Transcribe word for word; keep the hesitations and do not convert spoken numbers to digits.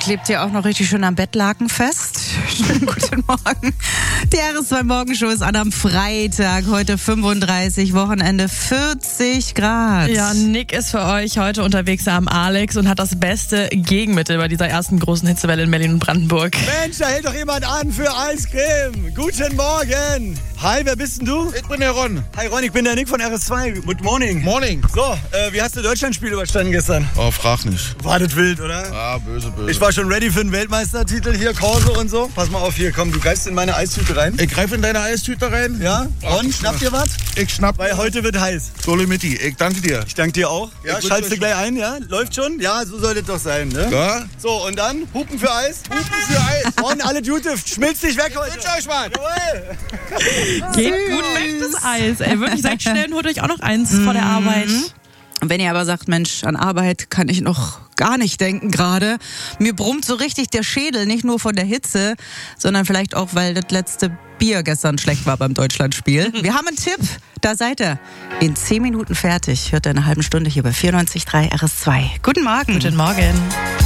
klebt ihr auch noch richtig schön am Bettlaken fest. Schönen guten Morgen. Die R S zwei Morgenshow ist an am Freitag, heute fünfunddreißig, Wochenende vierzig Grad. Ja, Nick ist für euch heute unterwegs am Alex und hat das beste Gegenmittel bei dieser ersten großen Hitzewelle in Berlin und Brandenburg. Mensch, da hält doch jemand an für Eiscreme. Guten Morgen. Hi, wer bist denn du? Ich bin der Ron. Hi Ron, ich bin der Nick von R S zwei. Good morning. Morning. So, äh, wie hast du Deutschlandspiel überstanden gestern? Oh, frag nicht. War das wild, oder? Ah, böse, böse. Ich war schon ready für den Weltmeistertitel hier, Korso und so. Pass mal auf, hier, komm, du greifst in meine Eistüte rein. Ich greife in deine Eistüte rein. Ja? Ron, schnapp dir was? Ich schnapp. Weil heute wird heiß. Dolomiti, ich danke dir. Ich danke dir auch. Ja, Ich schaltst du wünsch gleich ein, ja? Läuft schon? Ja, so soll das doch sein, ne? Ja? So, und dann Hupen für Eis. Hupen für Eis. Ron, alle Jute, schmilzt dich weg heute. Wünsch euch was. Jawohl. Geht gut weg das Eis. Ey, wirklich, seid schnell und holt euch auch noch eins vor der Arbeit. Wenn ihr aber sagt, Mensch, an Arbeit kann ich noch gar nicht denken gerade. Mir brummt so richtig der Schädel, nicht nur von der Hitze, sondern vielleicht auch, weil das letzte Bier gestern schlecht war beim Deutschlandspiel. Wir haben einen Tipp, da seid ihr in zehn Minuten fertig. Hört ihr in einer halben Stunde hier bei vierundneunzig Komma drei R S zwei. Guten Morgen. Guten Morgen.